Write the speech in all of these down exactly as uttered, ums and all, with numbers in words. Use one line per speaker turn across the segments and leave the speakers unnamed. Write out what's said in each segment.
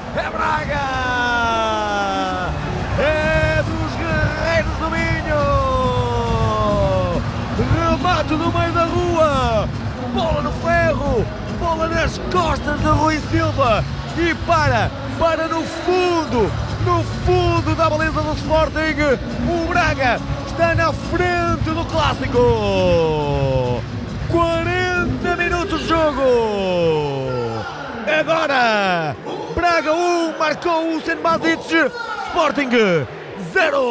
É Braga! É dos Guerreiros do Minho! Remate no meio da rua! Bola no ferro! Bola nas costas de Rui Silva! E para! Para no fundo! No fundo da baliza do Sporting! O Braga está na frente do Clássico! quarenta minutos de jogo! Agora! Braga um, marcou o Senbazic, Sporting zero!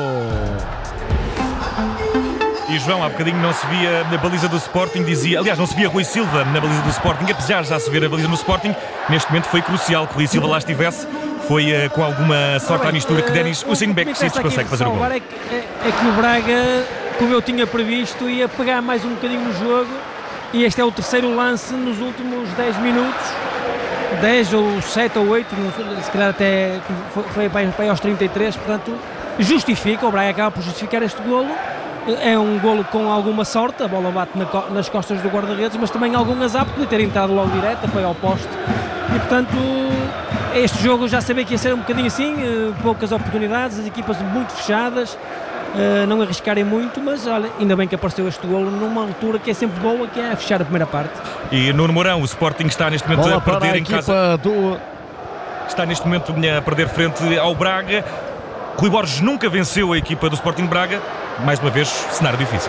E João, há bocadinho não se via na baliza do Sporting, dizia, aliás, não se via Rui Silva na baliza do Sporting, apesar de já se ver a baliza no Sporting, neste momento foi crucial que Rui Silva lá estivesse, foi uh, com alguma sorte à mistura que Denis Usinbeck consegue fazer o gol.
Agora é que, é, é que o Braga, como eu tinha previsto, ia pegar mais um bocadinho no jogo, e este é o terceiro lance nos últimos dez minutos, dez ou sete ou oito, se calhar até foi, foi para aos trinta e três, portanto justifica, o Braga acaba por justificar este golo. É um golo com alguma sorte, a bola bate na, nas costas do guarda-redes, mas também algum azar, podia ter entrado logo direta, foi ao poste. E portanto, este jogo já sabia que ia ser um bocadinho assim, poucas oportunidades, as equipas muito fechadas, não arriscarem muito, mas olha, ainda bem que apareceu este golo numa altura que é sempre boa, que é fechar a primeira parte.
E Nuno Mourão, o Sporting está neste momento
bola
a perder
a
em casa.
Do...
Está neste momento a perder frente ao Braga. Rui Borges nunca venceu a equipa do Sporting Braga. Mais uma vez, cenário difícil.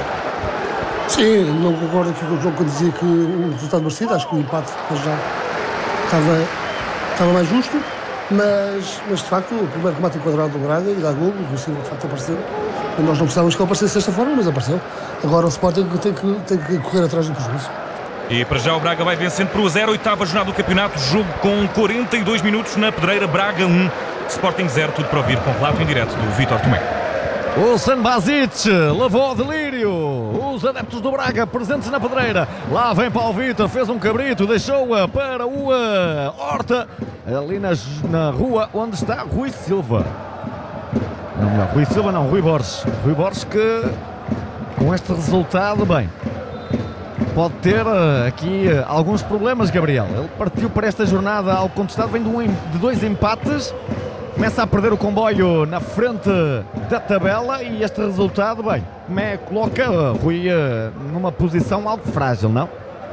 Sim, não concordo aqui com o João quando dizia que o resultado merecido. Acho que o empate depois já estava, estava mais justo. Mas, mas de facto, o primeiro remate enquadrado do Braga e dá gol, o Rui Silva de facto apareceu. Nós não precisávamos que ele aparecesse desta forma, mas apareceu. Agora o Sporting tem que, tem que correr atrás do prejuízo.
E para já o Braga vai vencendo por um a zero, oitava jornada do campeonato, jogo com quarenta e dois minutos na Pedreira. Braga um, Sporting zero, tudo para ouvir com relato em direto do Vítor Tomé.
O Senbazic levou ao delírio os adeptos do Braga presentes na Pedreira. Lá vem Paulo Vitor, fez um cabrito, deixou-a para o uh, Horta, ali nas, na rua onde está Rui Silva. Não, não, Rui Silva não, Rui Borges. Rui Borges que com este resultado, bem, pode ter uh, aqui uh, alguns problemas, Gabriel. Ele partiu para esta jornada ao contestado, vem de, um, de dois empates. Começa a perder o comboio na frente da tabela e este resultado, bem, me coloca uh, Rui uh, numa posição algo frágil, não?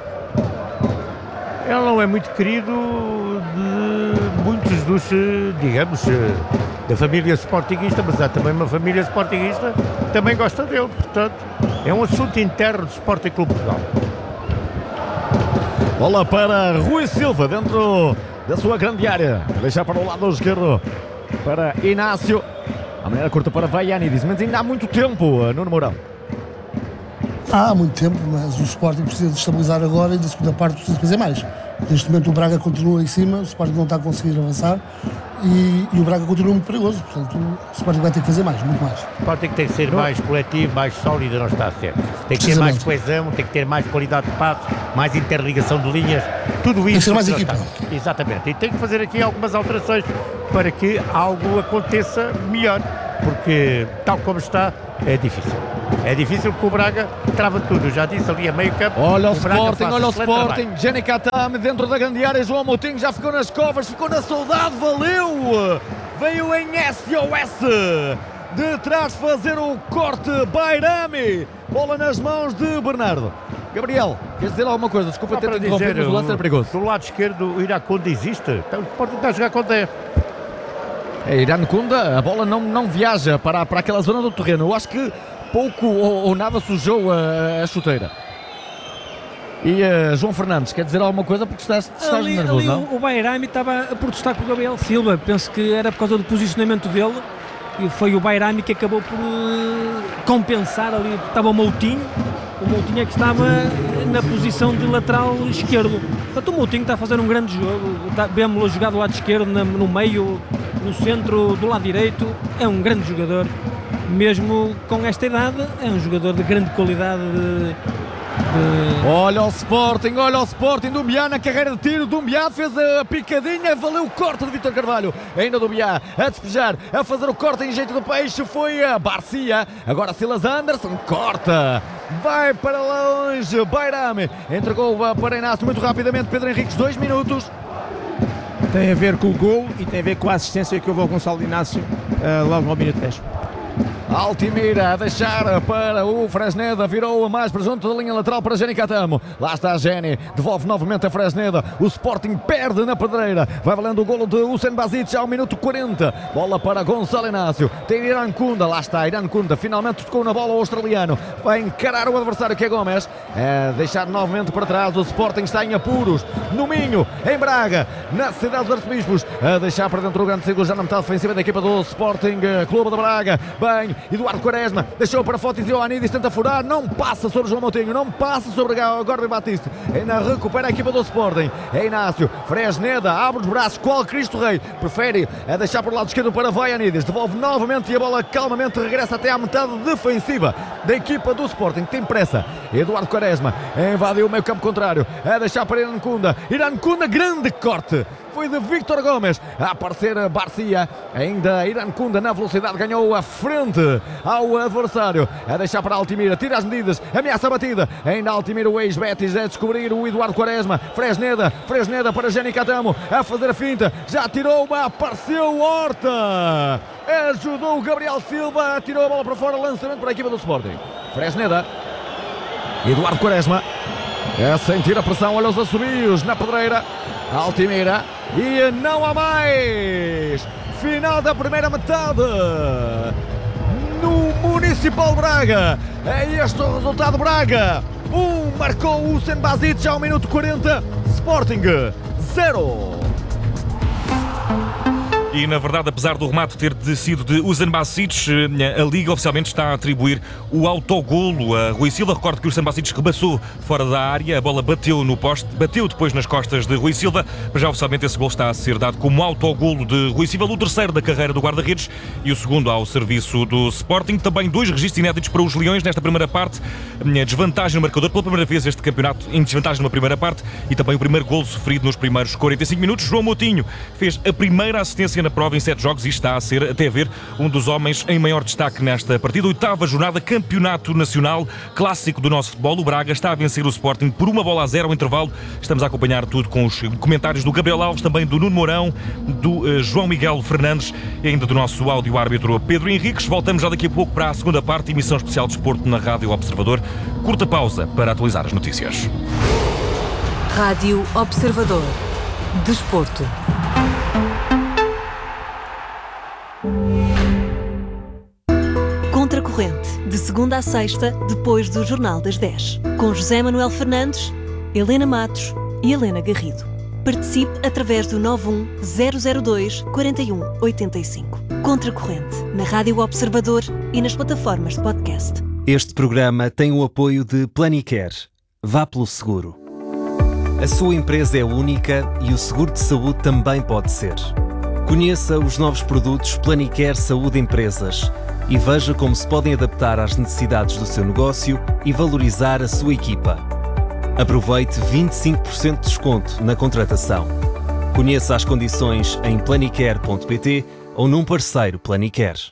Ele não é muito querido de muitos dos, digamos, da família sportinguista, mas há também uma família sportinguista que também gosta dele, portanto, é um assunto interno do Sporting Clube Portugal.
Bola para Rui Silva dentro da sua grande área, deixar para o lado esquerdo para Inácio, a maneira curta para Vaianidis, mas ainda há muito tempo, Nuno Mourão.
Há muito tempo, mas o Sporting precisa de estabilizar agora e da segunda parte precisa fazer mais. Neste momento o Braga continua em cima, o Sporting não está a conseguir avançar e, e o Braga continua muito perigoso, portanto o Sporting vai ter que fazer mais, muito mais.
O Sporting tem que ser mais coletivo, mais sólido, não está a ser. Tem que ter mais coesão, tem que ter mais qualidade de passe, mais interligação de linhas, tudo isso.
Tem que ser mais equipa.
Está. Exatamente, e tem que fazer aqui algumas alterações para que algo aconteça melhor, porque tal como está, é difícil. É difícil porque o Braga trava tudo, eu já disse ali a meio campo.
Olha o,
o
Sporting, olha o Sporting, Jenny Katame dentro da grande área, João Moutinho já ficou nas covas, ficou na saudade, valeu! Veio em S O S, de trás fazer o corte, Bairami, bola nas mãos de Bernardo. Gabriel, queres dizer alguma coisa? Desculpa ter te interrompido, mas o lance era perigoso.
Do lado esquerdo o Iraconda existe, então o Sporting está a jogar com dez.
É, Iraconda, a bola não, não viaja para, para aquela zona do terreno, eu acho que pouco ou, ou nada sujou a, a chuteira. E uh, João Fernandes, quer dizer alguma coisa porque estás, estás
ali,
nervoso,
ali
não?
O, o Bairami estava a protestar com o Gabriel Silva, penso que era por causa do posicionamento dele e foi o Bairami que acabou por uh, compensar ali, estava o Moutinho, o Moutinho é que estava na posição de lateral esquerdo. Portanto, o Moutinho está a fazer um grande jogo, está, vemos-lo jogar do lado esquerdo, na, no meio, no centro, do lado direito, é um grande jogador. Mesmo com esta idade, é um jogador de grande qualidade. De, de...
Olha o Sporting, olha o Sporting, Dumbiá na carreira de tiro, Dumbiá fez a picadinha, valeu o corte de Vítor Carvalho, ainda Dumbiá a despejar, a fazer o corte em jeito do peixe, foi a Barcia, agora Silas Anderson, corta, vai para longe, Bairami, entregou para Inácio muito rapidamente, Pedro Henriques, dois minutos.
tem a ver com o gol e tem a ver com a assistência que houve ao Gonçalo Inácio uh, logo ao minuto dez.
Altimira a deixar para o Fresneda, virou mais para junto da linha lateral para Geni Catamo. Lá está Geni, devolve novamente a Fresneda. O Sporting perde na pedreira. Vai valendo o golo de Hussein Basic ao minuto quarenta. Bola para Gonçalo Inácio. Tem Irankunda, lá está Irankunda. Finalmente tocou na bola o australiano. Vai encarar o adversário que é Gomes. É deixar novamente para trás. O Sporting está em apuros. No Minho, em Braga, na cidade dos Arcebispos. A deixar para dentro o grande círculo já na metade defensiva da equipa do Sporting Clube de Braga. Bem, Eduardo Quaresma deixou para Fotis e Ioannidis, tenta furar, não passa sobre João Moutinho, não passa sobre Gorby Batiste, ainda recupera a equipa do Sporting. É Inácio, Fresneda abre os braços, qual Cristo Rei, prefere a deixar por lado esquerdo para Ioannidis, devolve novamente e a bola calmamente regressa até à metade defensiva da equipa do Sporting, tem pressa. Eduardo Quaresma invadiu o meio campo contrário, a deixar para Irankunda, Irankunda, grande corte. Foi de Víctor Gomes a aparecer Barcia, ainda Irankunda na velocidade ganhou a frente ao adversário, a deixar para Altimira, tira as medidas, ameaça a batida, ainda Altimira o ex-Betis a descobrir o Eduardo Quaresma, Fresneda, Fresneda para Geni Catamo, a fazer a finta, já tirou uma, apareceu Horta, ajudou o Gabriel Silva, tirou a bola para fora, lançamento para a equipa do Sporting. Fresneda, Eduardo Quaresma, a sentir a pressão, olha os assobios na pedreira, Altimira, e não há mais. Final da primeira metade no Municipal Braga. É este o resultado. Braga um, marcou o Hussein Basic ao minuto quarenta, Sporting zero.
E na verdade, apesar do remate ter sido de Hussein Basic, a Liga oficialmente está a atribuir o autogolo a Rui Silva. Recordo que o Hussein Basic rebaçou fora da área, a bola bateu no poste, bateu depois nas costas de Rui Silva, mas já oficialmente esse golo está a ser dado como autogolo de Rui Silva, o terceiro da carreira do guarda-redes e o segundo ao serviço do Sporting. Também dois registros inéditos para os Leões nesta primeira parte, desvantagem no marcador pela primeira vez este campeonato, em desvantagem numa primeira parte, e também o primeiro golo sofrido nos primeiros quarenta e cinco minutos. João Moutinho fez a primeira assistência na prova em sete jogos e está a ser, até ver, um dos homens em maior destaque nesta partida. Oitava jornada, campeonato nacional, clássico do nosso futebol. O Braga está a vencer o Sporting por uma bola a zero ao intervalo. Estamos a acompanhar tudo com os comentários do Gabriel Alves, também do Nuno Mourão, do uh, João Miguel Fernandes e ainda do nosso áudio-árbitro Pedro Henriques. Voltamos já daqui a pouco para a segunda parte, emissão especial de desporto na Rádio Observador. Curta pausa para atualizar as notícias.
Rádio Observador. Desporto. Contracorrente, de segunda a sexta, depois do Jornal das dez. Com José Manuel Fernandes, Helena Matos e Helena Garrido. Participe através do nove um zero zero dois quatro um oito cinco. Contracorrente, na Rádio Observador e nas plataformas de podcast.
Este programa tem o apoio de Planicare. Vá pelo seguro. A sua empresa é única e o seguro de saúde também pode ser. Conheça os novos produtos Planicare Saúde Empresas e veja como se podem adaptar às necessidades do seu negócio e valorizar a sua equipa. Aproveite vinte e cinco por cento de desconto na contratação. Conheça as condições em planicare ponto pt ou num parceiro Planicare.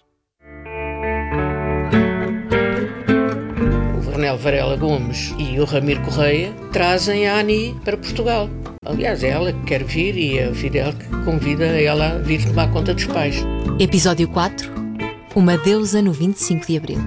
O Vernel Varela Gomes e o Ramiro Correia trazem a Ani para Portugal. Aliás, é ela que quer vir e é o Fidel que convida ela a vir tomar conta dos pais.
Episódio quatro. Uma deusa no vinte e cinco de abril.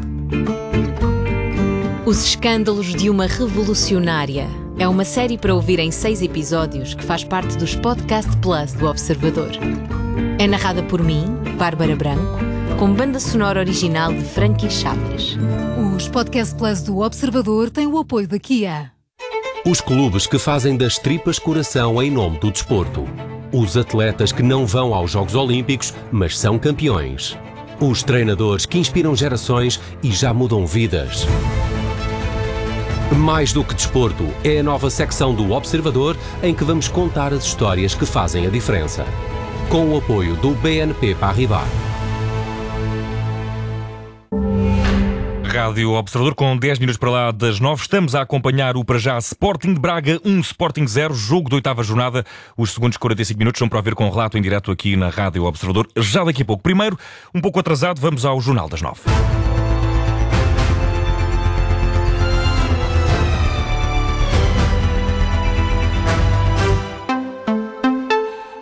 Os escândalos de uma revolucionária. É uma série para ouvir em seis episódios que faz parte dos Podcast Plus do Observador. É narrada por mim, Bárbara Branco, com banda sonora original de Frankie Chaves.
Os Podcast Plus do Observador têm o apoio da Kia.
Os clubes que fazem das tripas coração em nome do desporto. Os atletas que não vão aos Jogos Olímpicos, mas são campeões. Os treinadores que inspiram gerações e já mudam vidas. Mais do que desporto, é a nova secção do Observador em que vamos contar as histórias que fazem a diferença. Com o apoio do B N P Paribas.
Rádio Observador, com dez minutos para lá das nove, estamos a acompanhar o para já Sporting de Braga um, Sporting zero, jogo da oitava jornada. Os segundos quarenta e cinco minutos são para ver com relato em direto aqui na Rádio Observador, já daqui a pouco. Primeiro, um pouco atrasado, vamos ao Jornal das nove.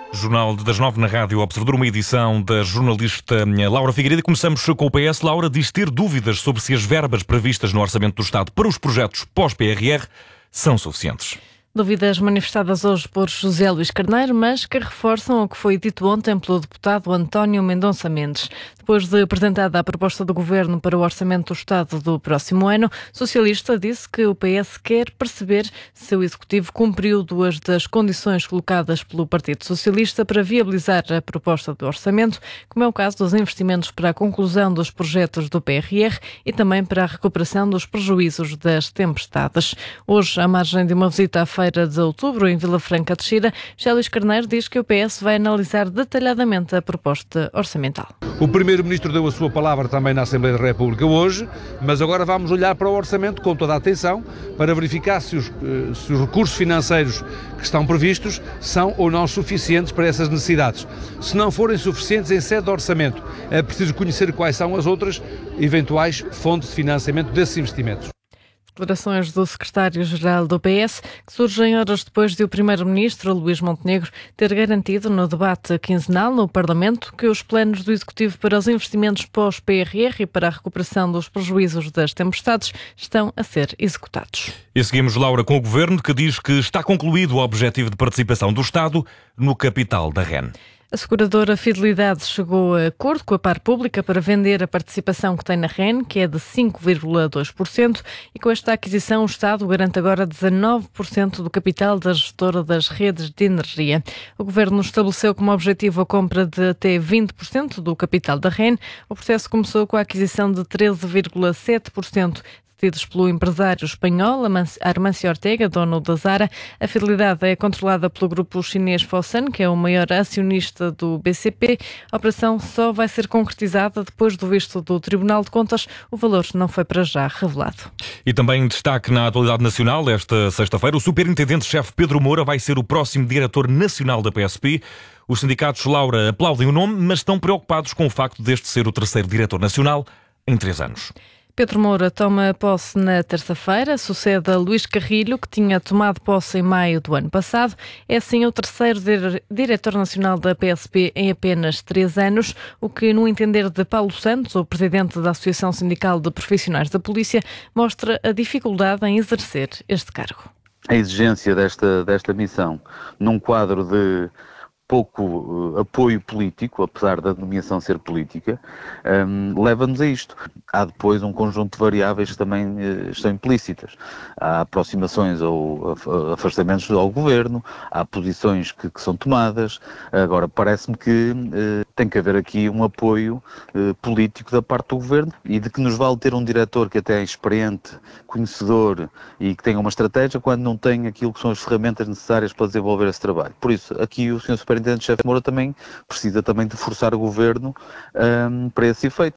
Jornal das nove na Rádio Observador, uma edição da jornalista Laura Figueiredo. Começamos com o P S. Laura diz ter dúvidas sobre se as verbas previstas no Orçamento do Estado para os projetos pós-P R R são suficientes.
Dúvidas manifestadas hoje por José Luís Carneiro, mas que reforçam o que foi dito ontem pelo deputado António Mendonça Mendes. Depois de apresentada a proposta do Governo para o Orçamento do Estado do próximo ano, o socialista disse que o P S quer perceber se o Executivo cumpriu duas das condições colocadas pelo Partido Socialista para viabilizar a proposta do Orçamento, como é o caso dos investimentos para a conclusão dos projetos do P R R e também para a recuperação dos prejuízos das tempestades. Hoje, à margem de uma visita à Feira de Outubro, em Vila Franca de Xira, José Luís Carneiro diz que o P S vai analisar detalhadamente a proposta orçamental.
O Primeiro-Ministro deu a sua palavra também na Assembleia da República hoje, mas agora vamos olhar para o orçamento com toda a atenção para verificar se os, se os recursos financeiros que estão previstos são ou não suficientes para essas necessidades. Se não forem suficientes em sede de orçamento, é preciso conhecer quais são as outras eventuais fontes de financiamento desses investimentos.
Declarações do secretário-geral do P S, que surgem horas depois de o primeiro-ministro, Luís Montenegro, ter garantido no debate quinzenal no Parlamento que os planos do Executivo para os investimentos pós-P R R e para a recuperação dos prejuízos das tempestades estão a ser executados.
E seguimos, Laura, com o Governo, que diz que está concluído o objetivo de participação do Estado no capital da R E N.
A seguradora Fidelidade chegou a acordo com a Par Pública para vender a participação que tem na R E N, que é de cinco vírgula dois por cento, e com esta aquisição o Estado garante agora dezanove por cento do capital da gestora das redes de energia. O Governo estabeleceu como objetivo a compra de até vinte por cento do capital da R E N. O processo começou com a aquisição de treze vírgula sete por cento tidos pelo empresário espanhol Armancio Ortega, dono da Zara. A Fidelidade é controlada pelo grupo chinês Fosun, que é o maior acionista do B C P. A operação só vai ser concretizada depois do visto do Tribunal de Contas. O valor não foi para já revelado.
E também destaque na atualidade nacional, esta sexta-feira, o superintendente-chefe Pedro Moura vai ser o próximo diretor nacional da P S P. Os sindicatos, Laura, aplaudem o nome, mas estão preocupados com o facto deste ser o terceiro diretor nacional em três anos.
Pedro Moura toma posse na terça-feira, sucede a Luís Carrilho, que tinha tomado posse em maio do ano passado. É assim o terceiro diretor nacional da P S P em apenas três anos, o que, no entender de Paulo Santos, o presidente da Associação Sindical de Profissionais da Polícia, mostra a dificuldade em exercer este cargo.
A exigência desta, desta missão, num quadro de pouco uh, apoio político, apesar da nomeação ser política, um, leva-nos a isto. Há depois um conjunto de variáveis que também uh, estão implícitas. Há aproximações ou afastamentos ao governo, há posições que, que são tomadas. Agora, parece-me que uh, tem que haver aqui um apoio uh, político da parte do governo e de que nos vale ter um diretor que até é experiente, conhecedor e que tenha uma estratégia quando não tem aquilo que são as ferramentas necessárias para desenvolver esse trabalho. Por isso, aqui o senhor Superintendente Superintendente-chefe Moura também precisa também de forçar o Governo um, para esse efeito.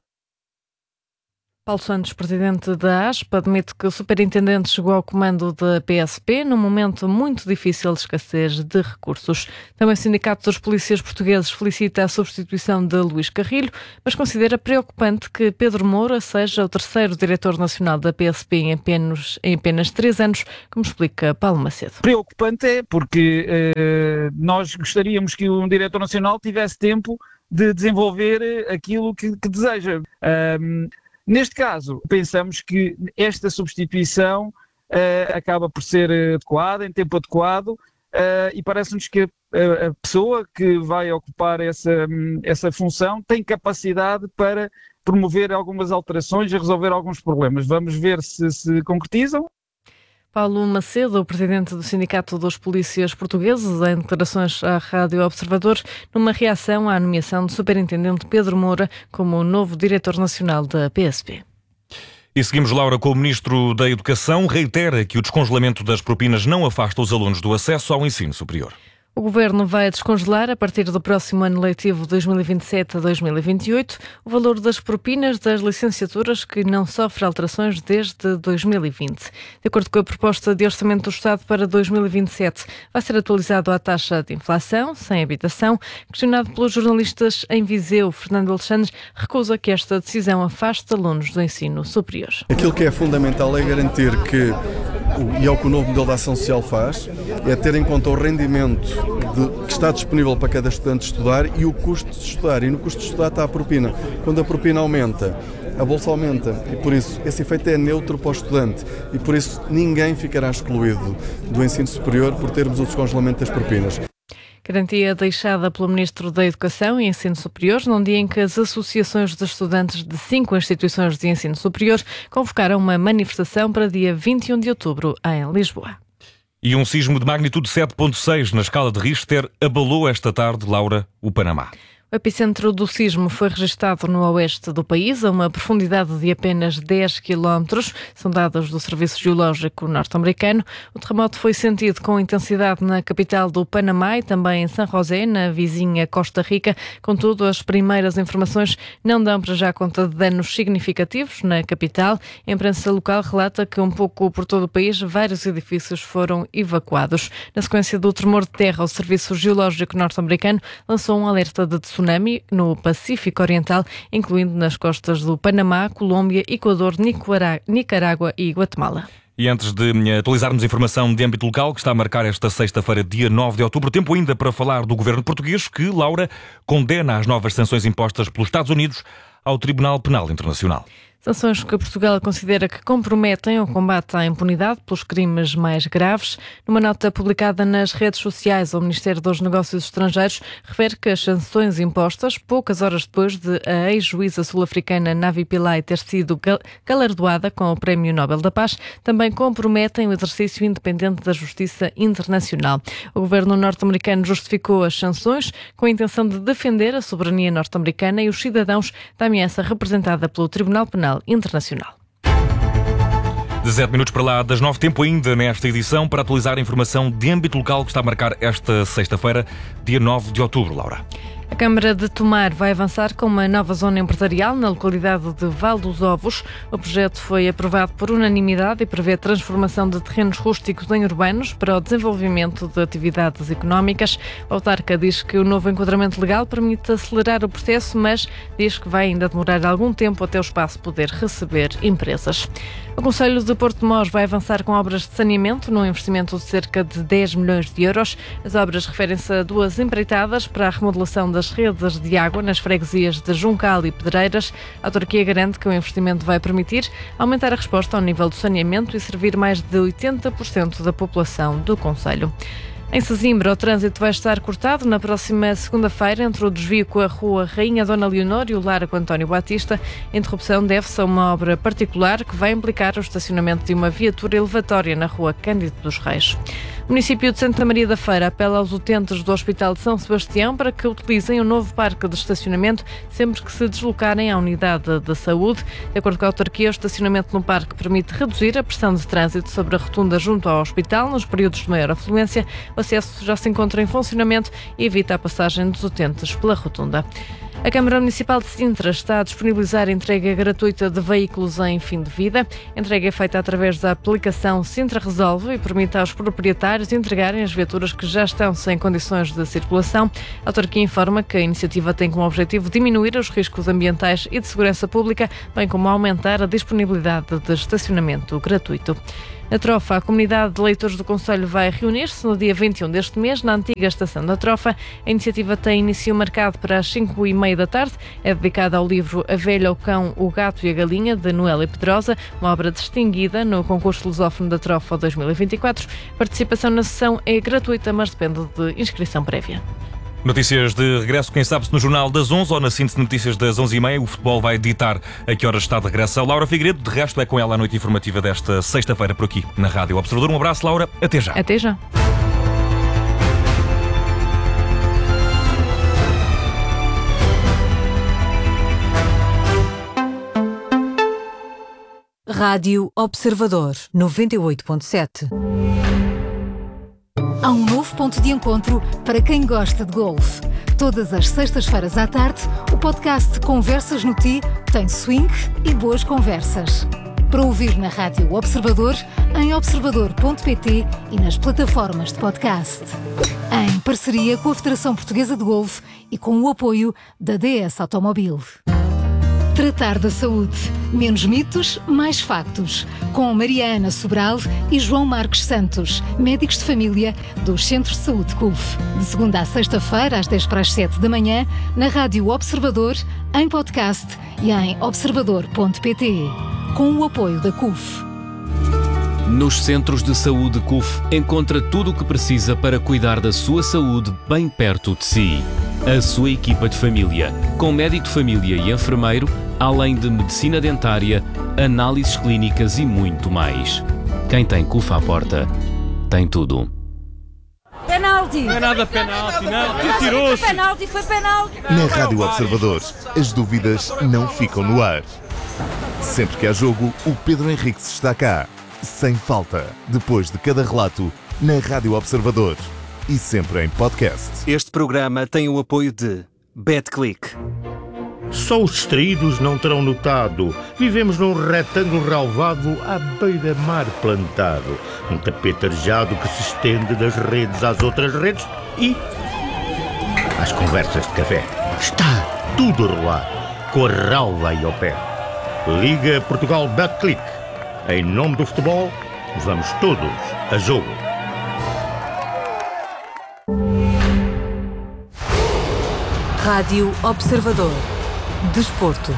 Paulo Santos, presidente da A S P, admite que o superintendente chegou ao comando da P S P num momento muito difícil de escassez de recursos. Também o Sindicato dos Polícias Portugueses felicita a substituição de Luís Carrilho, mas considera preocupante que Pedro Moura seja o terceiro diretor nacional da P S P em apenas, em apenas três anos, como explica Paulo Macedo.
Preocupante é porque eh, nós gostaríamos que um diretor nacional tivesse tempo de desenvolver aquilo que, que deseja. Um, Neste caso, pensamos que esta substituição uh, acaba por ser adequada, em tempo adequado, uh, e parece-nos que a, a pessoa que vai ocupar essa, essa função tem capacidade para promover algumas alterações e resolver alguns problemas. Vamos ver se se concretizam.
Paulo Macedo, o presidente do Sindicato dos Polícias Portugueses, em declarações à Rádio Observador, numa reação à nomeação do superintendente Pedro Moura como novo diretor nacional da P S P.
E seguimos, Laura, com o Ministro da Educação, reitera que o descongelamento das propinas não afasta os alunos do acesso ao ensino superior.
O Governo vai descongelar, a partir do próximo ano letivo dois mil e vinte e sete a dois mil e vinte e oito, o valor das propinas das licenciaturas que não sofre alterações desde dois mil e vinte. De acordo com a proposta de Orçamento do Estado para dois mil e vinte e sete, vai ser atualizado à taxa de inflação, sem habitação. Questionado pelos jornalistas em Viseu, Fernando Alexandre recusa que esta decisão afaste alunos do ensino superior.
Aquilo que é fundamental é garantir que e é o que o novo modelo de ação social faz, é ter em conta o rendimento de, que está disponível para cada estudante estudar e o custo de estudar. E no custo de estudar está a propina. Quando a propina aumenta, a bolsa aumenta e por isso esse efeito é neutro para o estudante e por isso ninguém ficará excluído do ensino superior por termos o descongelamento das propinas.
Garantia deixada pelo Ministro da Educação e Ensino Superior num dia em que as associações de estudantes de cinco instituições de ensino superior convocaram uma manifestação para dia vinte e um de outubro em Lisboa.
E um sismo de magnitude sete ponto seis na escala de Richter abalou esta tarde, Laura, o Panamá.
O epicentro do sismo foi registado no oeste do país, a uma profundidade de apenas dez quilómetros, são dados do Serviço Geológico norte-americano. O terremoto foi sentido com intensidade na capital do Panamá e também em San José, na vizinha Costa Rica. Contudo, as primeiras informações não dão para já conta de danos significativos na capital. A imprensa local relata que um pouco por todo o país vários edifícios foram evacuados. Na sequência do tremor de terra, o Serviço Geológico norte-americano lançou um alerta de tsunami no Pacífico Oriental, incluindo nas costas do Panamá, Colômbia, Equador, Nicarágua e Guatemala.
E antes de atualizarmos a informação de âmbito local, que está a marcar esta sexta-feira, dia nove de outubro, tempo ainda para falar do governo português, que, Laura, condena as novas sanções impostas pelos Estados Unidos ao Tribunal Penal Internacional.
Sanções que Portugal considera que comprometem o combate à impunidade pelos crimes mais graves. Numa nota publicada nas redes sociais, o Ministério dos Negócios Estrangeiros refere que as sanções impostas, poucas horas depois de a ex-juíza sul-africana Navi Pillay ter sido galardoada com o Prémio Nobel da Paz, também comprometem o exercício independente da justiça internacional. O governo norte-americano justificou as sanções com a intenção de defender a soberania norte-americana e os cidadãos da ameaça representada pelo Tribunal Penal Internacional.
dezessete minutos para lá das nove, tempo ainda nesta edição para atualizar a informação de âmbito local que está a marcar esta sexta-feira, dia nove de outubro, Laura.
A Câmara de Tomar vai avançar com uma nova zona empresarial na localidade de Val dos Ovos. O projeto foi aprovado por unanimidade e prevê a transformação de terrenos rústicos em urbanos para o desenvolvimento de atividades económicas. A autarca diz que o novo enquadramento legal permite acelerar o processo, mas diz que vai ainda demorar algum tempo até o espaço poder receber empresas. O Conselho de Porto de Mós vai avançar com obras de saneamento num investimento de cerca de dez milhões de euros. As obras referem-se a duas empreitadas para a remodelação das redes de água nas freguesias de Juncal e Pedreiras. A autarquia garante que o investimento vai permitir aumentar a resposta ao nível do saneamento e servir mais de oitenta por cento da população do concelho. Em Sesimbra, o trânsito vai estar cortado na próxima segunda-feira entre o desvio com a rua Rainha Dona Leonor e o Largo António Batista. A interrupção deve-se a uma obra particular que vai implicar o estacionamento de uma viatura elevatória na rua Cândido dos Reis. O município de Santa Maria da Feira apela aos utentes do Hospital de São Sebastião para que utilizem o novo parque de estacionamento sempre que se deslocarem à unidade de saúde. De acordo com a autarquia, o estacionamento no parque permite reduzir a pressão de trânsito sobre a rotunda junto ao hospital nos períodos de maior afluência. O acesso já se encontra em funcionamento e evita a passagem dos utentes pela rotunda. A Câmara Municipal de Sintra está a disponibilizar a entrega gratuita de veículos em fim de vida. A entrega é feita através da aplicação Sintra Resolve e permite aos proprietários entregarem as viaturas que já estão sem condições de circulação. A autarquia informa que a iniciativa tem como objetivo diminuir os riscos ambientais e de segurança pública, bem como aumentar a disponibilidade de estacionamento gratuito. Na Trofa, a comunidade de leitores do Conselho vai reunir-se no dia vinte e um deste mês, na antiga estação da Trofa. A iniciativa tem início marcado para as cinco e meia da tarde. É dedicada ao livro A Velha, o Cão, o Gato e a Galinha, de Noélia Pedrosa, uma obra distinguida no concurso lusófono da Trofa dois mil e vinte e quatro. A participação na sessão é gratuita, mas depende de inscrição prévia.
Notícias de regresso, quem sabe se no Jornal das onze ou na síntese de notícias das onze e meia. O futebol vai ditar a que horas está de regresso a Laura Figueiredo. De resto, é com ela a noite informativa desta sexta-feira por aqui na Rádio Observador. Um abraço, Laura. Até já.
Até já.
Rádio Observador noventa e oito ponto sete.
Há um novo ponto de encontro para quem gosta de golfe. Todas as sextas-feiras à tarde, o podcast Conversas no Ti tem swing e boas conversas. Para ouvir na Rádio Observador, em observador ponto pt e nas plataformas de podcast. Em parceria com a Federação Portuguesa de Golfe e com o apoio da D S Automobil. Tratar da saúde. Menos mitos, mais factos. Com Maria Ana Sobral e João Marcos Santos, médicos de família dos Centros de Saúde C U F. De segunda a sexta-feira, às dez para as sete da manhã, na Rádio Observador, em podcast e em observador ponto pt. Com o apoio da C U F.
Nos Centros de Saúde C U F encontra tudo o que precisa para cuidar da sua saúde bem perto de si. A sua equipa de família, com médico de família e enfermeiro, além de medicina dentária, análises clínicas e muito mais. Quem tem C U F à porta, tem tudo.
Penalti!
Não é nada penalti, não. Tu tirou-se.
Foi penalti, foi penalti.
Na Rádio Observador, as dúvidas não ficam no ar. Sempre que há jogo, o Pedro Henriques está cá. Sem falta, depois de cada relato, na Rádio Observador. E sempre em podcast.
Este programa tem o apoio de BetClick.
Só os distraídos não terão notado. Vivemos num retângulo relvado à beira-mar plantado. Um tapete arejado que se estende das redes às outras redes e às conversas de café. Está tudo a rolar, com a relva aí ao pé. Liga Portugal BetClick. Em nome do futebol, vamos todos a jogo.
Rádio Observador. Desporto.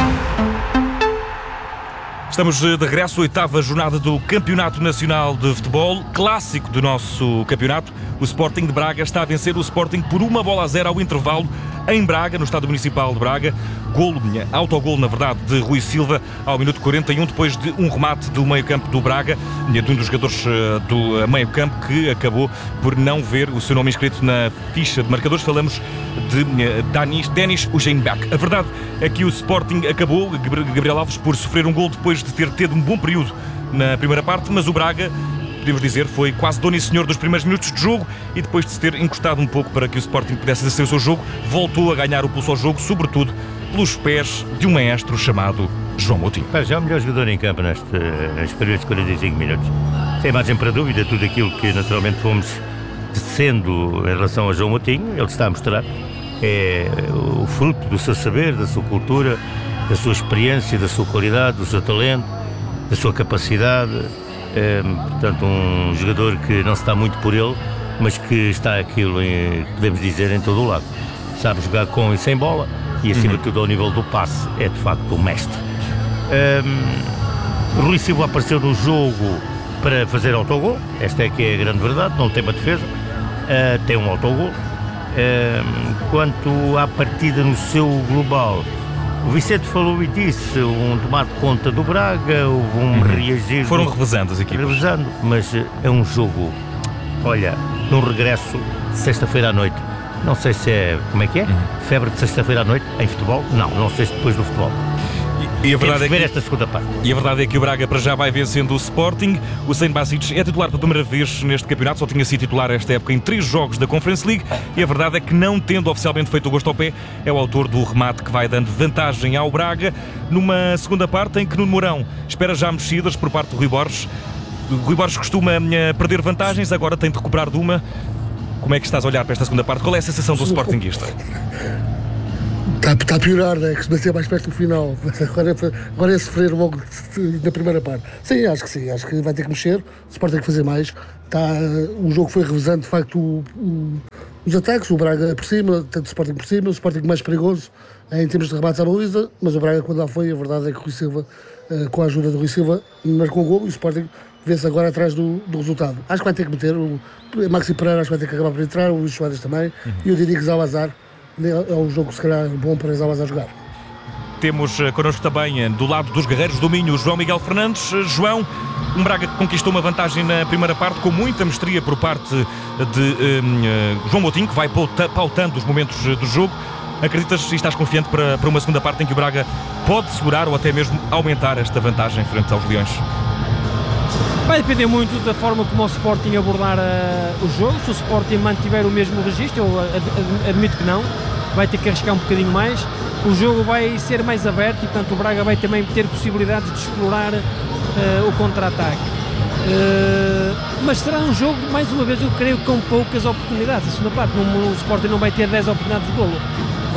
Estamos de regresso à oitava jornada do Campeonato Nacional de Futebol, clássico do nosso campeonato. O Sporting de Braga está a vencer o Sporting por uma bola a zero ao intervalo em Braga, no Estádio Municipal de Braga. Golo, autogolo, na verdade, de Rui Silva ao minuto quarenta e um, depois de um remate do meio-campo do Braga, de um dos jogadores do meio-campo que acabou por não ver o seu nome inscrito na ficha de marcadores. Falamos de Danis, Denis Ujeinbach. A verdade é que o Sporting acabou, Gabriel Alves, por sofrer um golo depois de ter tido um bom período na primeira parte, mas o Braga, podemos dizer, foi quase dono e senhor dos primeiros minutos de jogo e depois de se ter encostado um pouco para que o Sporting pudesse exercer o seu jogo, voltou a ganhar o pulso ao jogo, sobretudo pelos pés de um maestro chamado João Moutinho.
Já é o melhor jogador em campo neste, nestes primeiros quarenta e cinco minutos. Sem margem para dúvida, tudo aquilo que naturalmente fomos descendo em relação a João Moutinho, ele está a mostrar, é o fruto do seu saber, da sua cultura, da sua experiência, da sua qualidade, do seu talento, da sua capacidade. É, portanto, um jogador que não se dá muito por ele, mas que está aquilo, em, podemos dizer, em todo o lado. Sabe jogar com e sem bola e, acima de tudo, ao nível do passe, é de facto o mestre. Um, Rui Silva apareceu no jogo para fazer autogol, esta é que é a grande verdade, não tem uma defesa, uh, tem um autogol. Um, quanto à partida no seu global, o Vicente falou e disse, um tomar de conta do Braga, houve um uhum. reagir...
Foram revezando as equipas.
Revezando, mas é um jogo, olha, num regresso, sexta-feira à noite. Não sei se é, como é que é? Uhum. Febre de sexta-feira à noite, em futebol? Não, não sei se depois do futebol.
E, e, a verdade é que,
esta segunda parte.
e a verdade é que o Braga para já vai vencendo o Sporting. O Sejn Basic é titular pela primeira vez neste campeonato, só tinha sido titular esta época em três jogos da Conference League e a verdade é que, não tendo oficialmente feito o gosto ao pé, é o autor do remate que vai dando vantagem ao Braga numa segunda parte em que Nuno Mourão espera já mexidas por parte do Rui Borges. O Rui Borges costuma perder vantagens, agora tem de recuperar de uma. Como é que estás a olhar para esta segunda parte? Qual é a sensação do Sportingista?
Está, está a piorar, né? Que se manter mais perto do final. Agora é, agora é sofrer logo na primeira parte. Sim, acho que sim. Acho que vai ter que mexer. O Sport tem que fazer mais. Está, o jogo foi revezando, de facto, o, o, os ataques. O Braga por cima, tanto o Sporting por cima. O Sporting mais perigoso em termos de rebates à baliza. Mas o Braga, quando lá foi, a verdade é que o Rui Silva, com a ajuda do Rui Silva, marcou o gol. E o Sporting vê-se agora atrás do, do resultado. Acho que vai ter que meter. O Maxi Pereira acho que vai ter que acabar por entrar. O Luís Soares também. Uhum. E o Didi Zalazar. É um jogo, se calhar, bom para Zalazar a jogar.
Temos connosco também, do lado dos guerreiros do Minho, João Miguel Fernandes. João, um Braga que conquistou uma vantagem na primeira parte com muita mestria por parte de um, João Moutinho, que vai pautando os momentos do jogo. Acreditas e estás confiante para, para uma segunda parte em que o Braga pode segurar ou até mesmo aumentar esta vantagem frente aos Leões?
Vai depender muito da forma como o Sporting abordar uh, o jogo. Se o Sporting mantiver o mesmo registro, eu ad ad admito que não, vai ter que arriscar um bocadinho mais. O jogo vai ser mais aberto e, portanto, o Braga vai também ter possibilidades de explorar uh, o contra-ataque. Uh, mas será um jogo, mais uma vez, eu creio, com poucas oportunidades. A segunda parte, no, o Sporting não vai ter dez oportunidades de golo.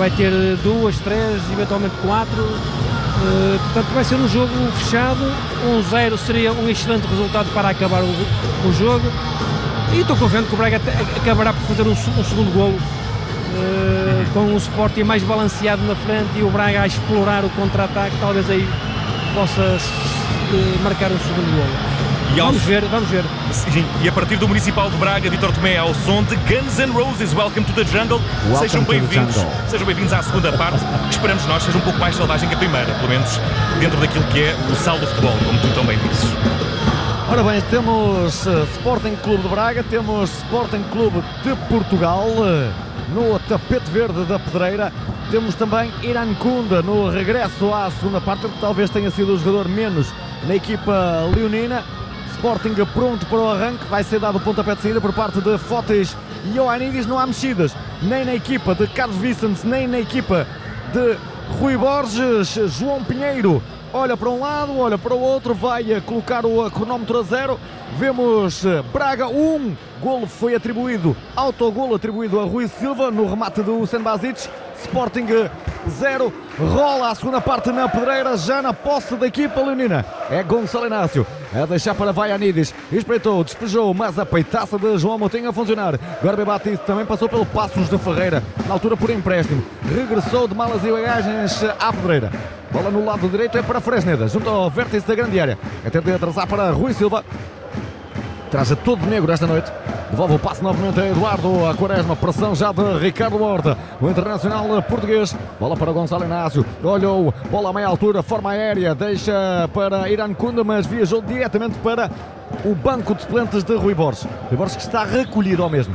vai ter duas, três, eventualmente quatro. Uh, portanto, vai ser um jogo fechado. um zero seria um excelente resultado para acabar o, o jogo. E estou confiante que o Braga acabará por fazer um, um segundo golo, uh, com o Sporting mais balanceado na frente e o Braga a explorar o contra-ataque. Talvez aí possa uh, marcar um segundo golo.
E ao...
Vamos ver, vamos ver.
Sim, e a partir do Municipal de Braga, Vítor Tomé ao som de Guns N' Roses, Welcome to the Jungle.
Welcome
sejam bem-vindos,
jungle.
sejam bem-vindos à segunda parte, que esperamos nós seja um pouco mais selvagem que a primeira, pelo menos dentro daquilo que é o sal do futebol, como tu também dizes.
Ora bem, temos uh, Sporting Clube de Braga, temos Sporting Clube de Portugal uh, no tapete verde da Pedreira. Temos também Irancunda no regresso à segunda parte, que talvez tenha sido o jogador menos na equipa leonina. Sporting pronto para o arranque, vai ser dado o pontapé de saída por parte de Fotis e Ioannidis. Não há mexidas nem na equipa de Carlos Vicente, nem na equipa de Rui Borges. João Pinheiro olha para um lado, olha para o outro, vai colocar o cronómetro a zero. Vemos Braga um, golo foi atribuído, autogolo atribuído a Rui Silva no remate do Hussein Basic. Sporting zero, rola a segunda parte na Pedreira, já na posse da equipa leonina. É Gonçalo Inácio a deixar para Ioannidis, espreitou, despejou, mas a peitaça de João Moutinho a funcionar. Garbi Batista também passou pelo Passos de Ferreira, na altura por empréstimo, regressou de malas e bagagens à Pedreira. Bola no lado direito é para Fresneda, junto ao vértice da grande área, a tentar atrasar para Rui Silva. Traja todo negro esta noite. Devolve o passe novamente a Eduardo a Quaresma. Pressão já de Ricardo Horta, o internacional português. Bola para Gonçalo Inácio. Olhou, bola a meia altura, forma aérea. Deixa para Irancunda, mas viajou diretamente para o banco de suplentes de Rui Borges. Rui Borges que está recolhido ao mesmo.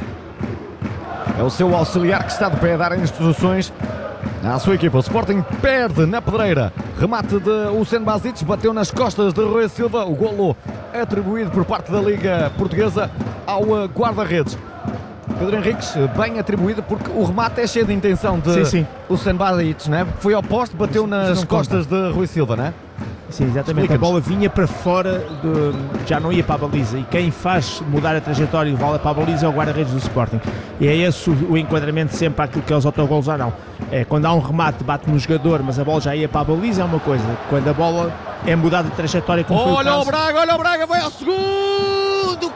É o seu auxiliar que está de pé a dar instruções à sua equipa. O Sporting perde na Pedreira. Remate de Hussein Basic, bateu nas costas de Rui Silva. O golo atribuído por parte da Liga Portuguesa ao guarda-redes. Pedro Henriques, bem atribuído, porque o remate é cheio de intenção de sim, sim. Hussein Basic, né? Foi ao poste, bateu nas costas conta. de Rui Silva, né?
Sim, exatamente. A bola vinha para fora, de, já não ia para a baliza. E quem faz mudar a trajetória e bola para a baliza é o guarda-redes do Sporting. E é esse o, o enquadramento sempre àquilo que é os autogolos ou não. É, quando há um remate, bate no jogador, mas a bola já ia para a baliza, é uma coisa. Quando a bola é mudada de trajetória, como foi o caso...
Olha o Braga, olha o Braga, vai ao segundo!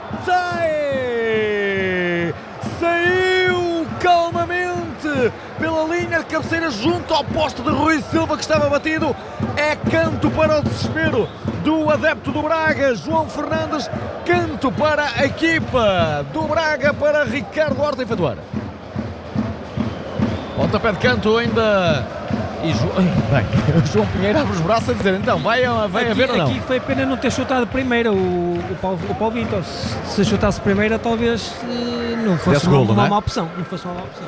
Sai! Saiu calmamente pela linha de cabeceira junto ao poste de Rui Silva, que estava batido. É canto para o desespero do adepto do Braga, João Fernandes. Canto para a equipa do Braga, para Ricardo Horta efetuar. Pontapé de canto ainda. E jo... Bem, o João Pinheiro abre os braços a dizer, então vai, vai
aqui,
haver ou não?
Aqui foi pena não ter chutado primeiro o, o, Paulo, o Paulo Vitor. Se chutasse primeiro, talvez não fosse uma,
golo,
uma
não é?
má opção. Não fosse uma má opção.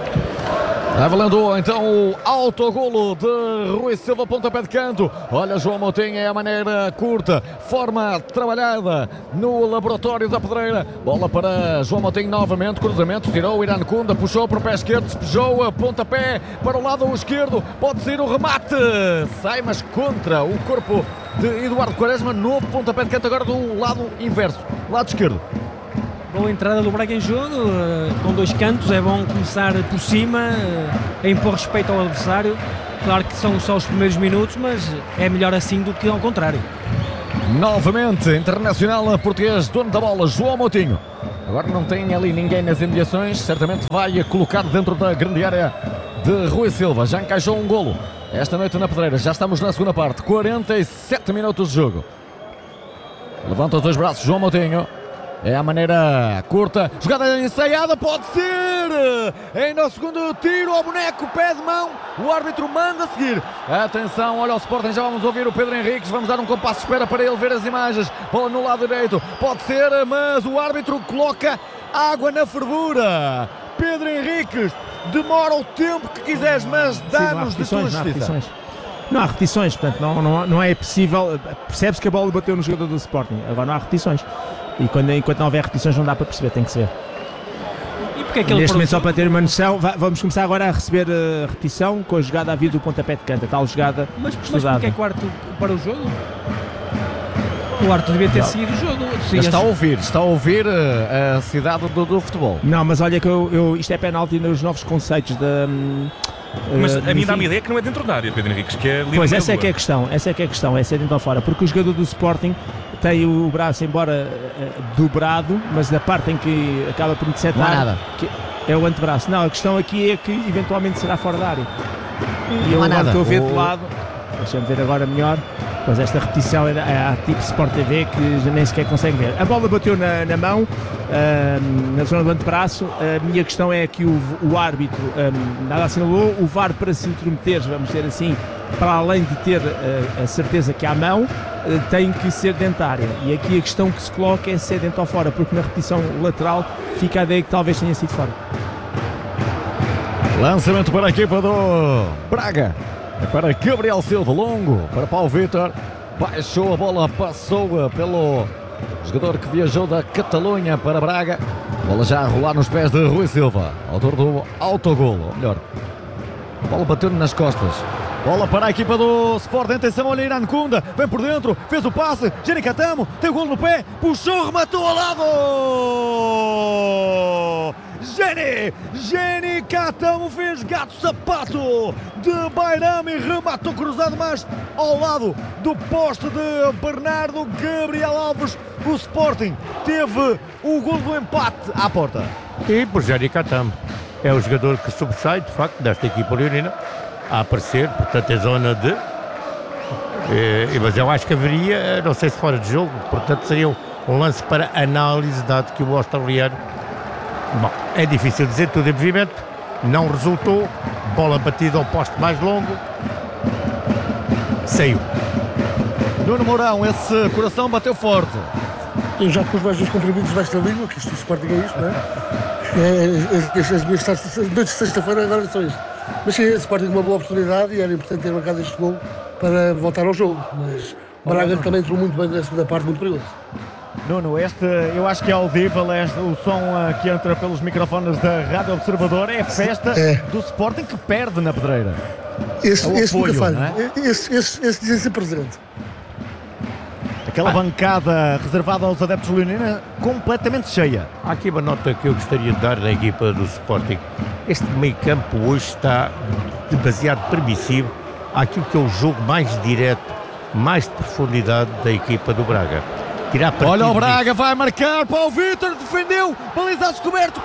Vai valendo então o autogolo de Rui Silva, pontapé de canto. Olha, João Moutinho, é a maneira curta, forma trabalhada no laboratório da Pedreira. Bola para João Moutinho novamente, cruzamento, tirou o Irancunda, puxou para o pé esquerdo, despejou a pontapé para o lado esquerdo. Pode sair o remate, sai mas contra o corpo de Eduardo Quaresma. Novo pontapé de canto agora do lado inverso, lado esquerdo.
Boa entrada do Braga em jogo, com dois cantos, é bom começar por cima, a impor respeito ao adversário. Claro que são só os primeiros minutos, mas é melhor assim do que ao contrário.
Novamente, internacional português, dono da bola, João Moutinho. Agora não tem ali ninguém nas imediações, certamente vai colocar dentro da grande área de Rui Silva. Já encaixou um golo esta noite na Pedreira, já estamos na segunda parte, quarenta e sete minutos de jogo. Levanta os dois braços, João Moutinho. É a maneira curta, jogada ensaiada, pode ser! Ainda o segundo tiro ao boneco, pé de mão, o árbitro manda seguir. Atenção, olha o Sporting, já vamos ouvir o Pedro Henriques, vamos dar um compasso de espera para ele ver as imagens. Bola no lado direito, pode ser, mas o árbitro coloca água na fervura. Pedro Henriques, demora o tempo que quiseres, mas dá-nos de tua justiça.
Não há repetições, portanto não, não, não é possível, percebe-se que a bola bateu no jogador do Sporting, agora não há repetições. E quando, enquanto não houver repetições não dá para perceber, tem que ser.
E porque é que ele
Neste momento, só para ter uma noção, vamos começar agora a receber a repetição com a jogada a vir do pontapé de canto, a tal jogada
mas,
estudada.
Mas porque é que o árbitro para o jogo? O árbitro devia ter não. seguido o jogo.
Sim, está a ouvir, está a ouvir a cidade do, do futebol.
Não, mas olha que eu, eu, isto é penalti nos novos conceitos da...
Mas
uh,
a mim
no
dá-me
fim.
a ideia que não é dentro da área, Pedro Henriques, que é ali
Pois,
no
essa é
meio
que é a
da
questão, essa é que é a questão, é ser dentro ou fora, porque o jogador do Sporting tem o braço, embora uh, dobrado, mas da parte em que acaba por interceptar,
Não há nada.
que é o antebraço. Não, a questão aqui é que eventualmente será fora da área. E eu
Não há
agora
nada.
estou a ver
O-
de lado, deixa-me ver agora melhor, pois esta repetição é, da- é a tipo Sport T V que já nem sequer consegue ver. A bola bateu na, na mão, ahm, na zona do antebraço. A minha questão é que o, o árbitro ahm, nada assinalou, o V A R para se intrometer, vamos dizer assim, para além de ter ah, a certeza que há mão, ah, tem que ser dentro da área. E aqui a questão que se coloca é se é dentro ou fora, porque na repetição lateral fica a ideia que talvez tenha sido fora.
Lançamento para a equipa do Braga. É para Gabriel Silva, longo para Paulo Vitor. Baixou a bola, passou pelo jogador que viajou da Catalunha para Braga. Bola já a rolar nos pés de Rui Silva, autor do autogolo, ou melhor, a bola bateu-lhe nas costas. Bola para a equipa do Sport, atenção, olha Irán Kunda, vem por dentro, fez o passe, Jenny Catamo, tem o golo no pé, puxou, rematou ao lado! Jenny, Jenny Catamo fez gato-sapato de Bairami, rematou cruzado, mas ao lado do poste de Bernardo Gabriel Alves. O Sporting teve o golo do empate à porta.
E por Jenny Catamo. É o jogador que sobressai, de facto, desta equipa leonina a aparecer, portanto, é zona de. Eh, mas eu acho que haveria, não sei se fora de jogo, portanto, seria um lance para análise, dado que o australiano. Bom, é difícil dizer, tudo em movimento, não resultou, bola batida ao poste mais longo, saiu.
Nuno Mourão, esse coração bateu forte.
Eu já pus mais dois contributos debaixo da língua, que isto do Sporting é isto, não é? É, as, as minhas tardes, noites de sexta-feira agora são isto. Mas sim, o Sporting uma boa oportunidade e era importante ter marcado este gol para voltar ao jogo. Mas o Braga também entrou muito bem na segunda parte, muito perigoso.
Nuno, este eu acho que é audível, este, o som uh, que entra pelos microfones da Rádio Observador é a festa
É.
do Sporting que perde na Pedreira.
Esse,
É o
esse nunca
apoio,
falha.
não é?
Esse, esse, esse dizem ser presente.
Aquela bancada reservada aos adeptos leoninos completamente cheia.
Há aqui uma nota que eu gostaria de dar na equipa do Sporting. Este meio campo hoje está demasiado permissivo àquilo que é o jogo mais direto, mais de profundidade da equipa do Braga. Tirar partido
Olha o
disso.
Braga, vai marcar, Paulo Vitor defendeu, baliza descoberto,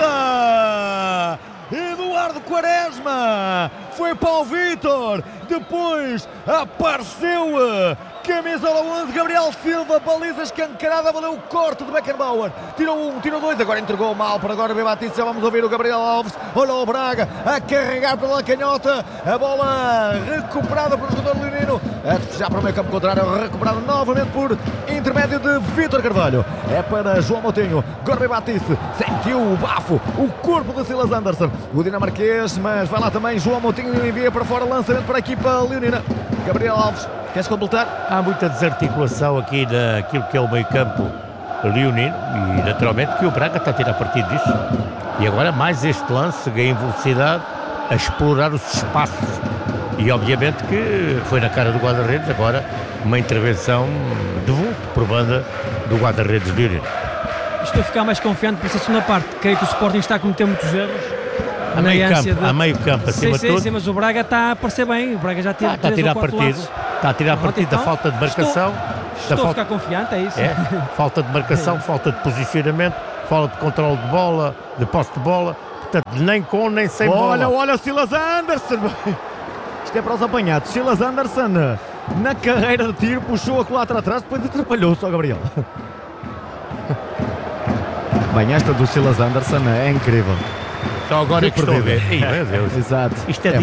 corta! Eduardo Quaresma, foi Paulo Vitor, depois apareceu camisola onze, Gabriel Silva, baliza escancarada, valeu o corte de Beckenbauer, tirou um, tirou dois, agora entregou mal para agora ver Batista, já vamos ouvir o Gabriel Alves, olha o Braga a carregar pela canhota, a bola recuperada pelo jogador leonino, a despejar para o meio campo contrário, recuperada novamente por intermédio de Vítor Carvalho, é para João Moutinho, Gorbi Batista, sentiu o bafo, o corpo de Silas Anderson, o dinamarquês, mas vai lá também João Moutinho e envia para fora, lançamento para a equipa leonina, Gabriel Alves, queres completar?
Há muita desarticulação aqui naquilo que é o meio campo leonino e naturalmente que o Braga está a tirar partido disso. E agora mais este lance, ganha em velocidade, a explorar os espaços. E obviamente que foi na cara do guarda-redes, agora uma intervenção de vulto por banda do guarda-redes leonino.
Estou a ficar mais confiante para essa segunda parte. Creio que o Sporting está a cometer muitos erros.
A meio campo, a meio campo, acima
sim,
de tudo.
Sim, sim, mas o Braga está a aparecer bem. O Braga já teve
Está a tirar partido, está a tirar partido da falta de marcação.
Estou, estou
da
a
falta,
ficar confiante, é isso?
é, falta de marcação, falta de posicionamento, falta de controle de bola, de posse de bola. Portanto, nem com nem sem
olha,
bola.
Olha, olha, Silas Anderson. Isto é para os apanhados. Silas Anderson, na carreira de tiro, puxou a colatra atrás, depois atrapalhou-se ao Gabriel. Bem, esta do Silas Anderson é incrível.
Só agora é que estou a ver. Ih, meu Deus.
Exato.
Isto é
É